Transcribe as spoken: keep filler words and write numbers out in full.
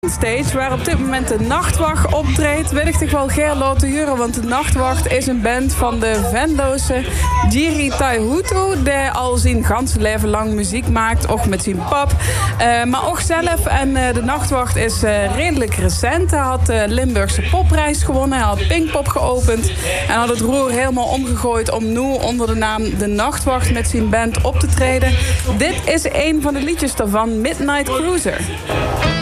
Stage, waar op dit moment de Nachtwacht optreedt, wil ik toch wel Ger laten huren, want de Nachtwacht is een band van de Venlose Jiri Taihutu, die al zijn ganse leven lang muziek maakt, ook met zijn pap, uh, maar ook zelf. En uh, de Nachtwacht is uh, redelijk recent. Hij had de Limburgse popprijs gewonnen, hij had Pinkpop geopend en had het roer helemaal omgegooid om nu onder de naam de Nachtwacht met zijn band op te treden. Dit is een van de liedjes daarvan, Midnight Cruiser.